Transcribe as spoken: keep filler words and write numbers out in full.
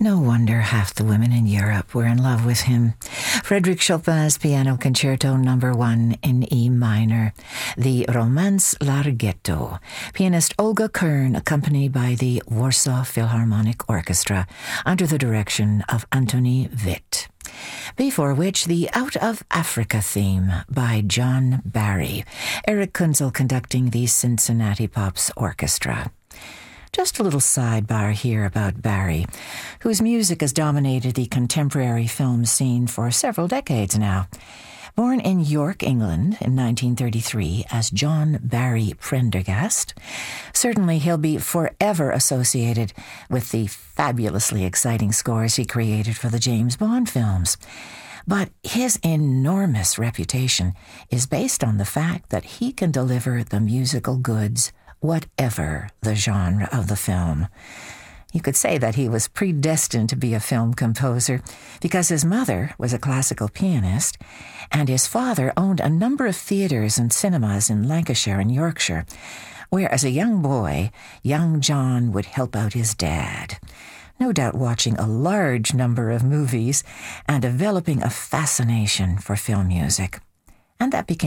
No wonder half the women in Europe were in love with him. Frédéric Chopin's Piano Concerto Number One in E minor, the Romance Larghetto. Pianist Olga Kern, accompanied by the Warsaw Philharmonic Orchestra, under the direction of Antoni Witt. Before which, the Out of Africa theme by John Barry, Eric Kunzel conducting the Cincinnati Pops Orchestra. Just a little sidebar here about Barry, whose music has dominated the contemporary film scene for several decades now. Born in York, England in nineteen thirty-three as John Barry Prendergast, certainly he'll be forever associated with the fabulously exciting scores he created for the James Bond films. But his enormous reputation is based on the fact that he can deliver the musical goods whatever the genre of the film. You could say that he was predestined to be a film composer because his mother was a classical pianist and his father owned a number of theaters and cinemas in Lancashire and Yorkshire, where as a young boy, young John would help out his dad, no doubt watching a large number of movies and developing a fascination for film music. And that became